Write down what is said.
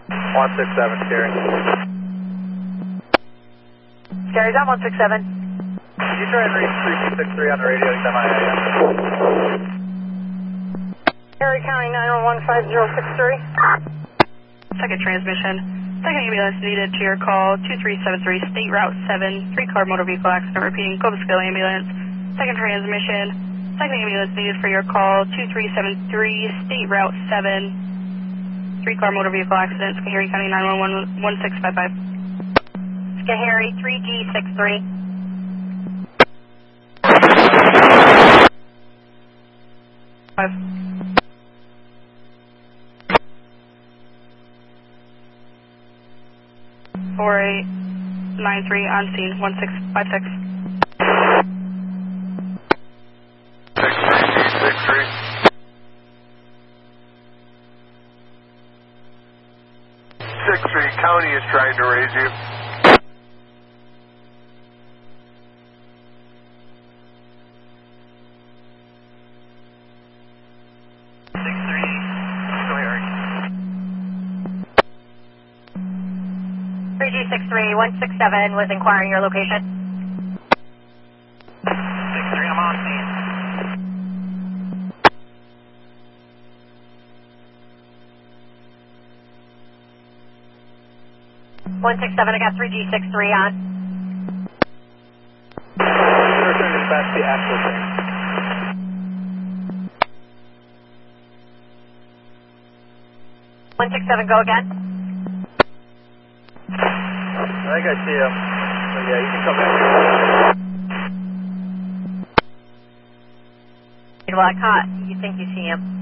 167, Scary. Scary's on 167. You try and reach 3263 on the radio, he's MIA. Harry County 9115063. Second transmission. Second ambulance needed to your call, 2373 State Route 7, 3-car motor vehicle accident, repeating Cobesville ambulance. Second transmission. Second ambulance needed for your call, 2373 State Route 7, 3-car motor vehicle accident, Schoharie County 911 1655. Schoharie 3G63. Five. Four 893 on scene 1656. 63. 63 County is trying to raise you. G63 167 was inquiring your location. 63, I'm on scene. I got 3G63 on. Return dispatch the actual train. Go again. I think I see him. So yeah, you can come back. Well, I caught. You think you see him?